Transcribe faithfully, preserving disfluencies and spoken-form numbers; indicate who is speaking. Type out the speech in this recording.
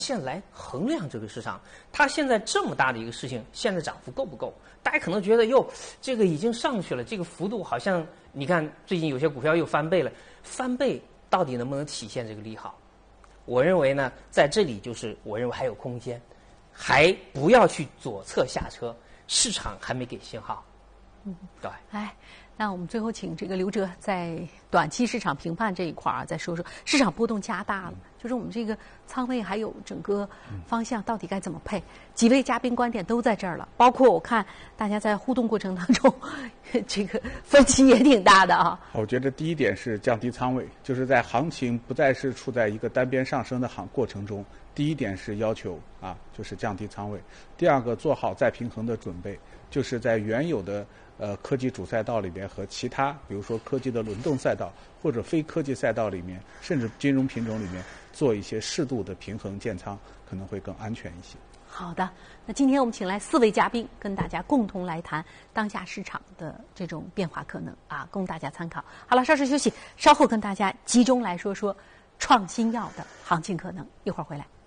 Speaker 1: 线来衡量这个市场，它现在这么大的一个事情，现在涨幅够不够？大家可能觉得哟，这个已经上去了，这个幅度好像你看最近有些股票又翻倍了，翻倍到底能不能体现这个利好？我认为呢，在这里就是我认为还有空间，还不要去左侧下车，市场还没给信号。
Speaker 2: 嗯，
Speaker 1: 对。
Speaker 2: 哎，那我们最后请这个刘哲在短期市场评判这一块儿啊，再说说市场波动加大了，就是我们这个仓位还有整个方向到底该怎么配？几位嘉宾观点都在这儿了，包括我看大家在互动过程当中，这个分歧也挺大的啊。
Speaker 3: 我觉得第一点是降低仓位，就是在行情不再是处在一个单边上升的行过程中，第一点是要求啊，就是降低仓位。第二个，做好再平衡的准备，就是在原有的呃科技主赛道里面和其他比如说科技的轮动赛道或者非科技赛道里面，甚至金融品种里面做一些适度的平衡建仓，可能会更安全一些。
Speaker 2: 好的，那今天我们请来四位嘉宾，跟大家共同来谈当下市场的这种变化可能啊，供大家参考。好了，稍事休息，稍后跟大家集中来说说创新药的行情可能，一会儿回来。